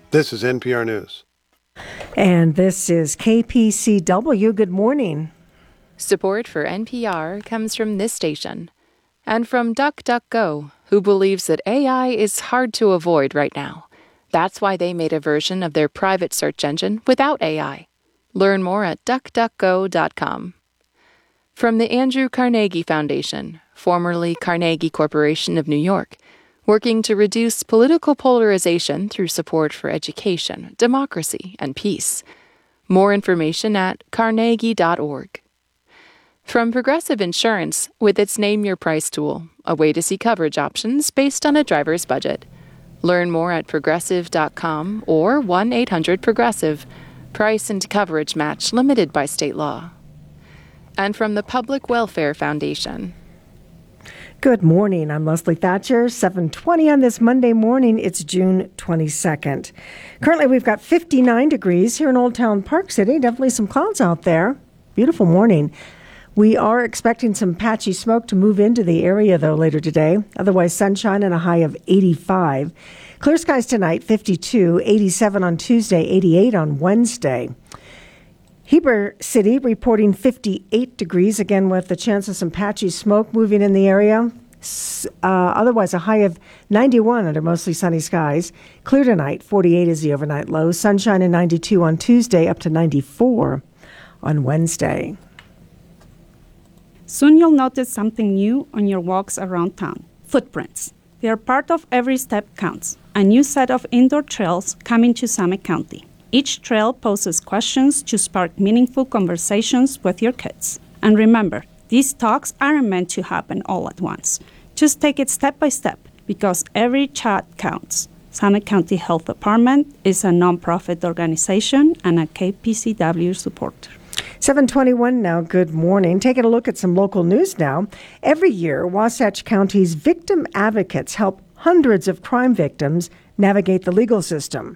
This is NPR News. And this is KPCW. Good morning. Support for NPR comes from this station and from DuckDuckGo, who believes that AI is hard to avoid right now. That's why they made a version of their private search engine without AI. Learn more at duckduckgo.com. From the Andrew Carnegie Foundation, formerly Carnegie Corporation of New York, working to reduce political polarization through support for education, democracy, and peace. More information at carnegie.org. From Progressive Insurance, with its Name Your Price tool, a way to see coverage options based on a driver's budget. Learn more at progressive.com or 1-800-PROGRESSIVE. Price and coverage match limited by state law. And from the Public Welfare Foundation. Good morning. I'm Leslie Thatcher. 7:20 on this Monday morning. It's June 22nd. Currently, we've got 59 degrees here in Old Town Park City. Definitely some clouds out there. Beautiful morning. We are expecting some patchy smoke to move into the area, though, later today. Otherwise, sunshine and a high of 85. Clear skies tonight, 52, 87 on Tuesday, 88 on Wednesday. Heber City reporting 58 degrees, again with the chance of some patchy smoke moving in the area. Otherwise, a high of 91 under mostly sunny skies. Clear tonight, 48 is the overnight low. Sunshine and 92 on Tuesday, up to 94 on Wednesday. Soon you'll notice something new on your walks around town. Footprints. They are part of Every Step Counts, a new set of indoor trails coming to Summit County. Each trail poses questions to spark meaningful conversations with your kids. And remember, these talks aren't meant to happen all at once. Just take it step by step, because every chat counts. Summit County Health Department is a nonprofit organization and a KPCW supporter. 7:21 now. Good morning. Taking a look at some local news now. Every year, Wasatch County's victim advocates help hundreds of crime victims navigate the legal system.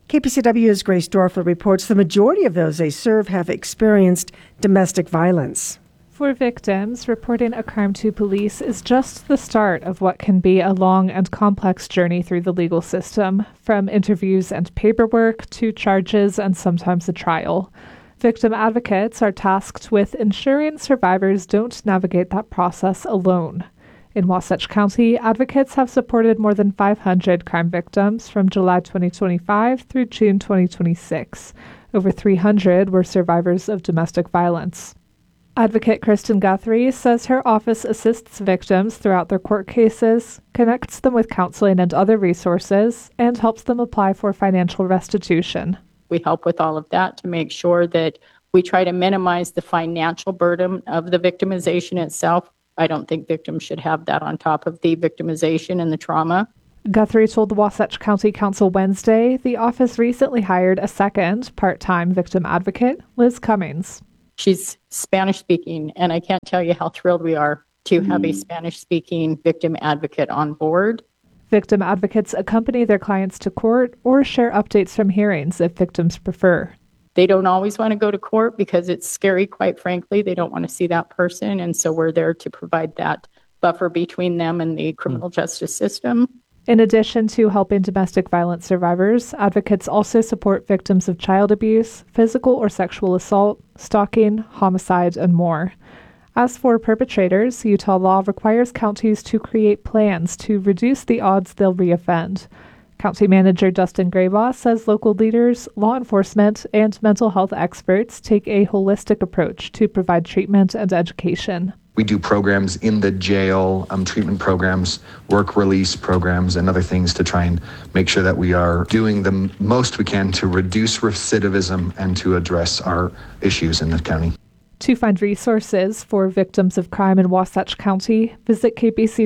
KPCW's Grace Dorfler reports the majority of those they serve have experienced domestic violence. For victims, reporting a crime to police is just the start of what can be a long and complex journey through the legal system, from interviews and paperwork to charges and sometimes a trial. Victim advocates are tasked with ensuring survivors don't navigate that process alone. In Wasatch County, advocates have supported more than 500 crime victims from July 2025 through June 2026. Over 300 were survivors of domestic violence. Advocate Kristen Guthrie says her office assists victims throughout their court cases, connects them with counseling and other resources, and helps them apply for financial restitution. We help with all of that to make sure that we try to minimize the financial burden of the victimization itself. I don't think victims should have that on top of the victimization and the trauma. Guthrie told the Wasatch County Council Wednesday the office recently hired a second part-time victim advocate, Liz Cummings. She's Spanish-speaking, and I can't tell you how thrilled we are to have a Spanish-speaking victim advocate on board. Victim advocates accompany their clients to court or share updates from hearings if victims prefer. They don't always want to go to court because it's scary, quite frankly. They don't want to see that person, and so we're there to provide that buffer between them and the criminal justice system. In addition to helping domestic violence survivors, advocates also support victims of child abuse, physical or sexual assault, stalking, homicide, and more. As for perpetrators, Utah law requires counties to create plans to reduce the odds they'll reoffend. County Manager Dustin Graybaugh says local leaders, law enforcement, and mental health experts take a holistic approach to provide treatment and education. We do programs in the jail, treatment programs, work release programs, and other things to try and make sure that we are doing the most we can to reduce recidivism and to address our issues in the county. To find resources for victims of crime in Wasatch County, visit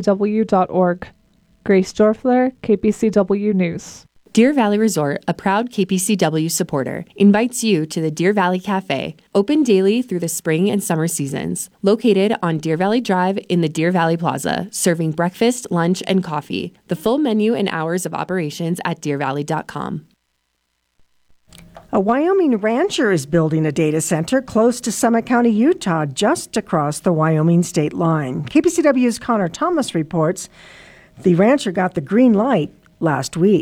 kpcw.org. Grace Dorfler, KPCW News. Deer Valley Resort, a proud KPCW supporter, invites you to the Deer Valley Cafe, open daily through the spring and summer seasons. Located on Deer Valley Drive in the Deer Valley Plaza, serving breakfast, lunch, and coffee. The full menu and hours of operations at deervalley.com. A Wyoming rancher is building a data center close to Summit County, Utah, just across the Wyoming state line. KPCW's Connor Thomas reports the rancher got the green light last week.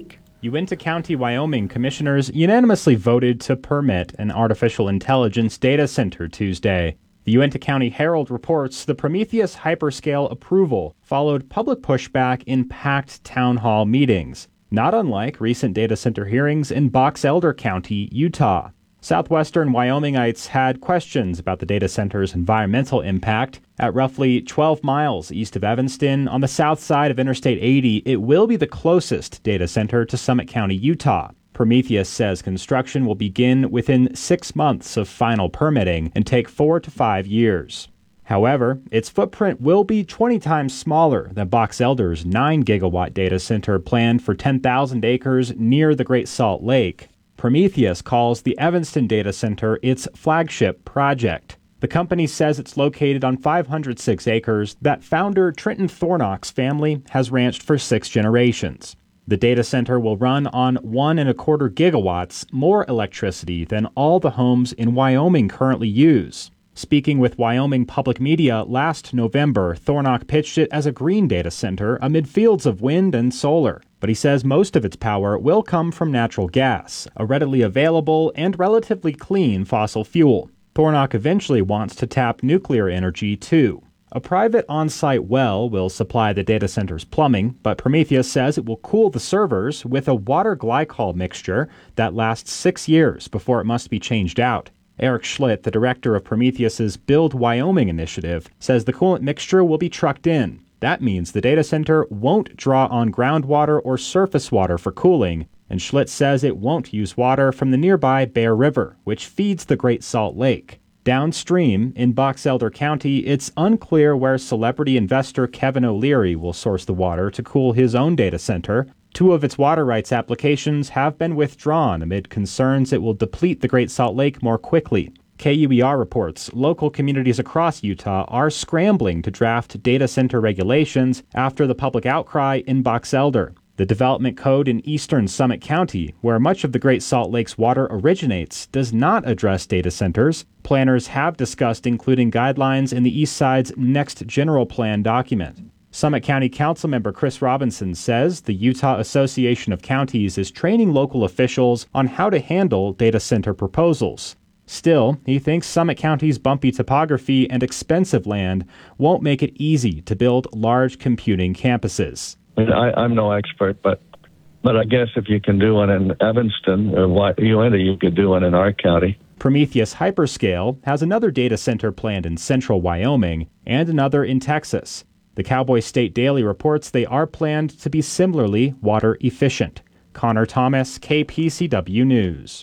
Uinta County, Wyoming commissioners unanimously voted to permit an artificial intelligence data center Tuesday. The Uinta County Herald reports the Prometheus hyperscale approval followed public pushback in packed town hall meetings, not unlike recent data center hearings in Box Elder County, Utah. Southwestern Wyomingites had questions about the data center's environmental impact. At roughly 12 miles east of Evanston, on the south side of Interstate 80, it will be the closest data center to Summit County, Utah. Prometheus says construction will begin within 6 months of final permitting and take 4 to 5 years. However, its footprint will be 20 times smaller than Box Elder's 9-gigawatt data center planned for 10,000 acres near the Great Salt Lake. Prometheus calls the Evanston data center its flagship project. The company says it's located on 506 acres that founder Trenton Thornock's family has ranched for 6 generations. The data center will run on 1.25 gigawatts, more electricity than all the homes in Wyoming currently use. Speaking with Wyoming Public Media last November, Thornock pitched it as a green data center amid fields of wind and solar. But he says most of its power will come from natural gas, a readily available and relatively clean fossil fuel. Thornock eventually wants to tap nuclear energy, too. A private on-site well will supply the data center's plumbing, but Prometheus says it will cool the servers with a water glycol mixture that lasts 6 years before it must be changed out. Eric Schlitt, the director of Prometheus's Build Wyoming initiative, says the coolant mixture will be trucked in. That means the data center won't draw on groundwater or surface water for cooling, and Schlitt says it won't use water from the nearby Bear River, which feeds the Great Salt Lake. Downstream, in Box Elder County, it's unclear where celebrity investor Kevin O'Leary will source the water to cool his own data center. 2 of its water rights applications have been withdrawn amid concerns it will deplete the Great Salt Lake more quickly. KUER reports local communities across Utah are scrambling to draft data center regulations after the public outcry in Box Elder. The development code in eastern Summit County, where much of the Great Salt Lake's water originates, does not address data centers. Planners have discussed including guidelines in the East Side's next general plan document. Summit County Councilmember Chris Robinson says the Utah Association of Counties is training local officials on how to handle data center proposals. Still, he thinks Summit County's bumpy topography and expensive land won't make it easy to build large computing campuses. I'm no expert, but I guess if you can do one in Evanston or Uinta, you could do one in our county. Prometheus Hyperscale has another data center planned in central Wyoming and another in Texas. The Cowboy State Daily reports they are planned to be similarly water efficient. Connor Thomas, KPCW News.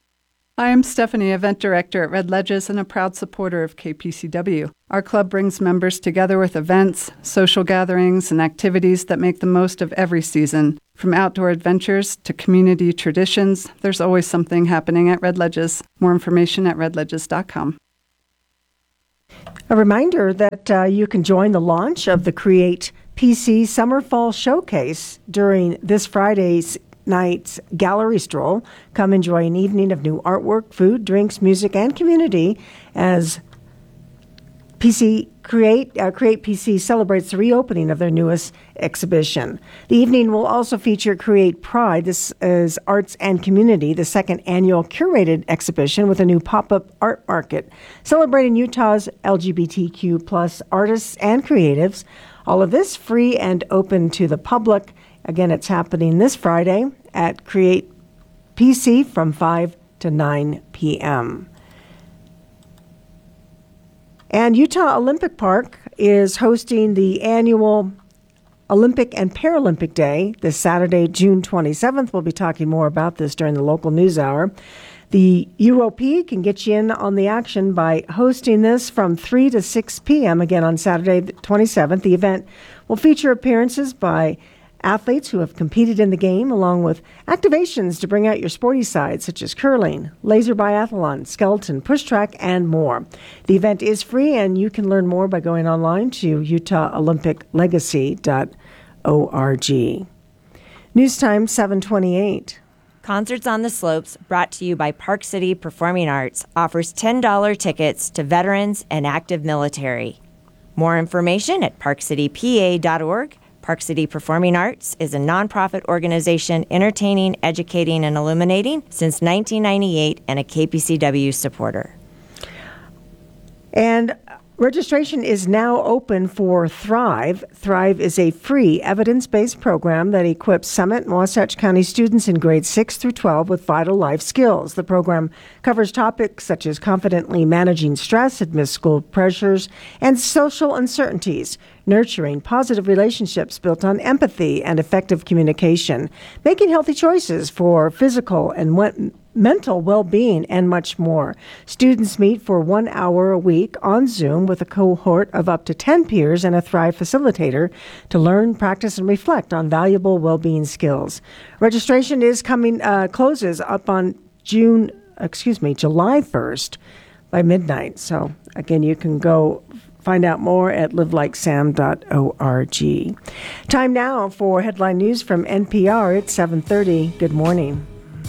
Hi, I'm Stephanie, event director at Red Ledges and a proud supporter of KPCW. Our club brings members together with events, social gatherings, and activities that make the most of every season. From outdoor adventures to community traditions, there's always something happening at Red Ledges. More information at redledges.com. A reminder that you can join the launch of the Create PC Summer Fall Showcase during this Friday's night's gallery stroll. Come enjoy an evening of new artwork, food, drinks, music, and community as Create PC celebrates the reopening of their newest exhibition. The evening will also feature Create Pride. This is Arts and Community, the second annual curated exhibition with a new pop-up art market celebrating Utah's LGBTQ plus artists and creatives. All of this free and open to the public. Again, it's happening this Friday at Create PC from 5 to 9 p.m. And Utah Olympic Park is hosting the annual Olympic and Paralympic Day this Saturday, June 27th. We'll be talking more about this during the local news hour. The UOP can get you in on the action by hosting this from 3 to 6 p.m. again on Saturday, the 27th. The event will feature appearances by athletes who have competed in the game, along with activations to bring out your sporty side, such as curling, laser biathlon, skeleton, push track, and more. The event is free, and you can learn more by going online to utaholympiclegacy.org. News time 7:28. Concerts on the Slopes, brought to you by Park City Performing Arts, offers $10 tickets to veterans and active military. More information at parkcitypa.org. Park City Performing Arts is a nonprofit organization entertaining, educating, and illuminating since 1998 and a KPCW supporter. And registration is now open for Thrive. Thrive is a free, evidence-based program that equips Summit and Wasatch County students in grades 6 through 12 with vital life skills. The program covers topics such as confidently managing stress amidst school pressures and social uncertainties, nurturing positive relationships built on empathy and effective communication, making healthy choices for physical and mental well-being, and much more. Students meet for 1 hour a week on Zoom with a cohort of up to 10 peers and a Thrive facilitator to learn, practice, and reflect on valuable well-being skills. Registration is closes up on July 1st by midnight. So again, you can go find out more at livelikesam.org. Time now for headline news from NPR. It's 7:30. Good morning.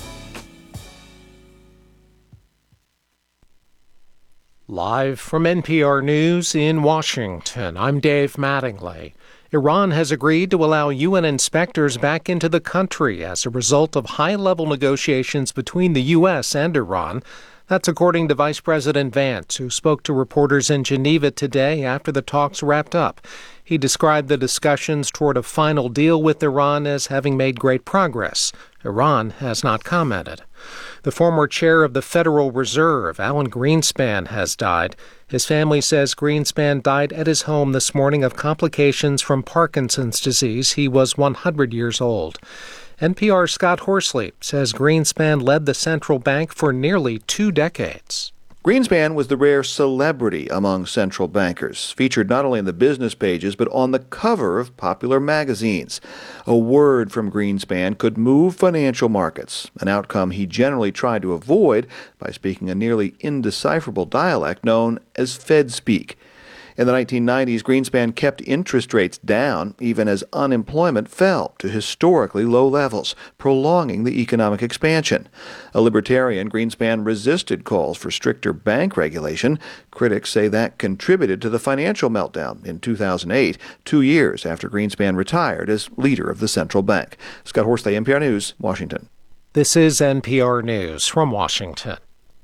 Live from NPR News in Washington, I'm Dave Mattingly. Iran has agreed to allow UN inspectors back into the country as a result of high-level negotiations between the U.S. and Iran. That's according to Vice President Vance, who spoke to reporters in Geneva today after the talks wrapped up. He described the discussions toward a final deal with Iran as having made great progress. Iran has not commented. The former chair of the Federal Reserve, Alan Greenspan, has died. His family says Greenspan died at his home this morning of complications from Parkinson's disease. He was 100 years old. NPR's Scott Horsley says Greenspan led the central bank for nearly 2 decades. Greenspan was the rare celebrity among central bankers, featured not only in the business pages but on the cover of popular magazines. A word from Greenspan could move financial markets, an outcome he generally tried to avoid by speaking a nearly indecipherable dialect known as Fed speak. In the 1990s, Greenspan kept interest rates down even as unemployment fell to historically low levels, prolonging the economic expansion. A libertarian, Greenspan resisted calls for stricter bank regulation. Critics say that contributed to the financial meltdown in 2008, 2 years after Greenspan retired as leader of the central bank. Scott Horsley, NPR News, Washington. This is NPR News from Washington.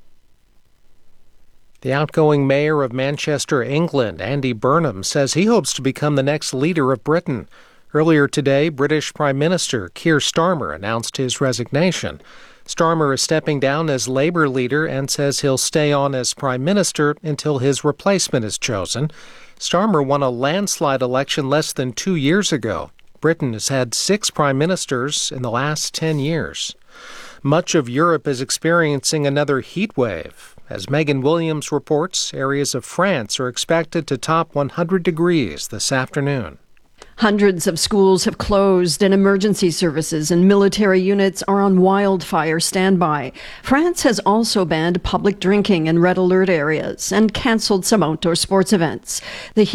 The outgoing mayor of Manchester, England, Andy Burnham, says he hopes to become the next leader of Britain. Earlier today, British Prime Minister Keir Starmer announced his resignation. Starmer is stepping down as Labour leader and says he'll stay on as Prime Minister until his replacement is chosen. Starmer won a landslide election less than 2 years ago. Britain has had 6 prime ministers in the last 10 years. Much of Europe is experiencing another heat wave. As Megan Williams reports, areas of France are expected to top 100 degrees this afternoon. Hundreds of schools have closed and emergency services and military units are on wildfire standby. France has also banned public drinking in red alert areas and canceled some outdoor sports events. The